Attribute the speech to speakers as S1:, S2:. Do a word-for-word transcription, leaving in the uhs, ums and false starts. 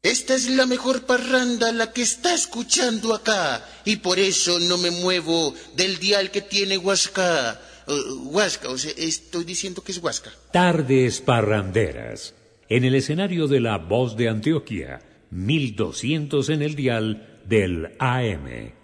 S1: Esta es la mejor parranda, la que está escuchando acá. Y por eso no me muevo del dial que tiene Huasca. Uh, Huasca, o sea, estoy diciendo que es Huasca.
S2: Tardes parranderas. En el escenario de La Voz de Antioquia, mil doscientos en el dial del A M.